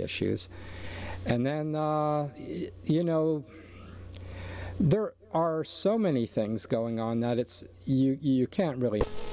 issues. And then, you know, there are so many things going on that you can't really